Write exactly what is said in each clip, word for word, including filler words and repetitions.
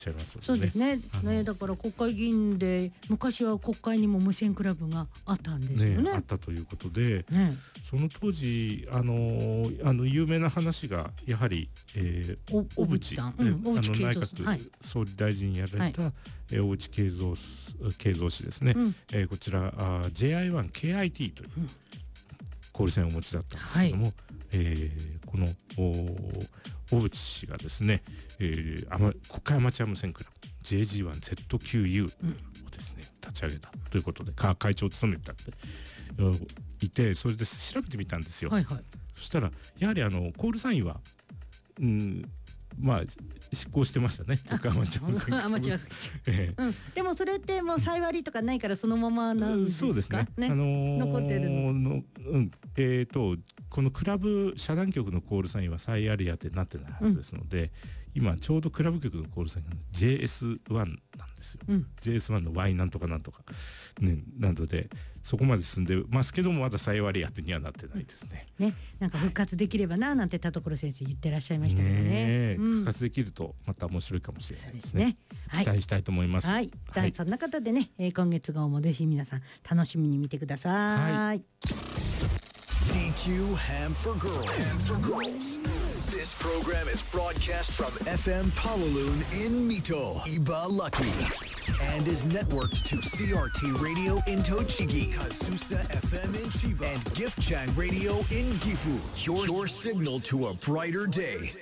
ちゃいますよね。 そうですね。ね、だから国会議員で昔は国会にも無線クラブがあったんですよね。 ねあったということで、 ね、 その当時あのあの有名な話がやはり、えー、 お小渕さん、うん、 あの内閣はい、 総理大臣やられた、はい、えー、大内慶三慶三氏ですね、うん、えー、こちらあ ジェイアイワンケーアイティー という、うん、コール線をお持ちだったんですけども、はい、えー、この小渕氏がですね、えー、国会アマチュア無線クラブ ジェイジーワンゼットキューユー をですね、うん、立ち上げたということで会長を務めてたっていて、それで調べてみたんですよ、はいはい、そしたらやはりあのコールサインは、うん、まあ執行してましたね。国会アマチュア無線クラブ、アマチュア、ええ、うん、でもそれってもう再割りとかないからそのままなんですか。そうですね、ね、あのー、残ってるのの、うん、えーとこのクラブ遮断局のコールサインは再アリアってなってないはずですので、うん、今ちょうどクラブ局のコールサインが ジェイエスワン なんですよ、うん、ジェイエスワン の Y なんとかなんとか、ね、なのでそこまで進んでますけどもまだ再割り当てにはなってないですね、うん、ね、なんか復活できればななんて田所先生言ってらっしゃいましたけどね、ね、うん、復活できるとまた面白いかもしれないですね。はい、期待したいと思います。はい、はい、そんな方でね、えー、今月号もぜひ皆さん楽しみに見てください。はい、 シーキュー Ham for Girls. Ham for Girls. This program is broadcast from エフエム Pawaloon in Mito, Ibaraki, and is networked to シーアールティーRadio in Tochigi, Kazusa エフエム in Chiba, and Giftchan Radio in Gifu. Your, your signal to a brighter day.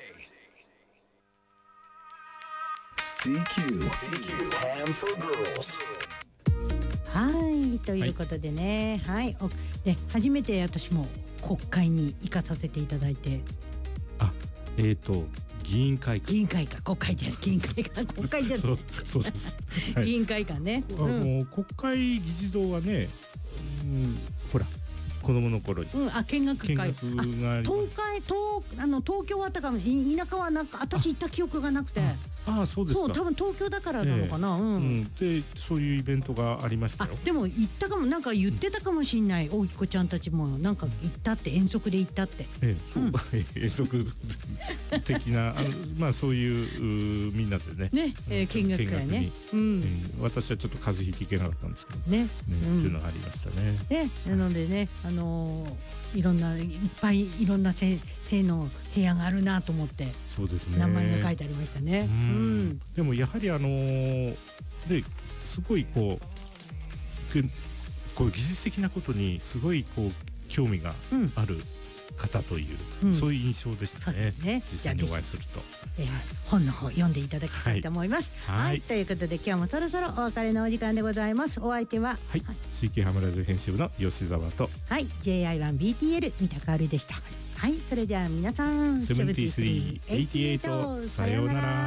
シーキュー Ham for Girls. はいということでね、はい、はい、で初めて私も国会に行かさせていただいて、 あ、えーと議員会館、 議員会館、国会じゃ議員会館、国会じゃそうそうです、はい、 議員会館ね、 あの、うん、国会議事堂はね、うん、ほら子供の頃に、 うん、あ見学会、 見学があります。 東海東あの東京はあったかも、田舎はなんか私行った記憶がなくて。 ああ、そうですか。 そう、多分東京だからなのかな、えーうんうん、 でそういうイベントがありましたよ。 あ、でも行ったかも、なんか言ってたかもしれない、大彦ちゃんたちもなんか行ったって、遠足で行ったって、 えーそううん、遠足的なあの、まあ、そういうみんなでね、 ね、えー、見学会ね、 うん、えー、私はちょっと風邪ひいていけなかったんですけどね、ね、うん、っていうのがありましたね。 ね、なのでね、あのー、いろんないっぱいいろんな性の部屋があるなと思って、 そうですね、 名前が書いてありましたね。うんうん、 でもやはりあのー、ですごいこうこう技術的なことにすごいこう興味がある方という、うん、そういう印象でしたね。ね、実際にお会いすると、 えー、本の方読んでいただきたいと思います。はい、はい、ということで今日もそろそろお別れのお時間でございます。お相手は、 はい、はい、シーキュー ハムラジオ編集部の吉澤と、 はい、ジェイアイワンビーティーエル 三田香織でした。はい、それでは皆さん、 セブンティースリーエイティエイト、さようなら。